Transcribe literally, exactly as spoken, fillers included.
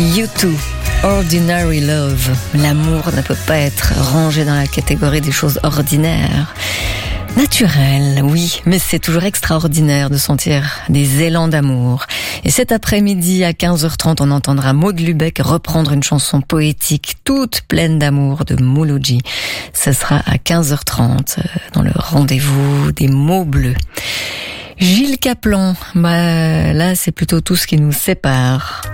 U deux, Ordinary Love. L'amour ne peut pas être rangé dans la catégorie des choses ordinaires. Naturel, oui, mais c'est toujours extraordinaire de sentir des élans d'amour. Et cet après-midi, à quinze heures trente, on entendra Maud Lubeck reprendre une chanson poétique toute pleine d'amour de Mouloudji. Ce sera à quinze heures trente, dans le rendez-vous des mots bleus. Gilles Caplan, bah là c'est plutôt tout ce qui nous sépare.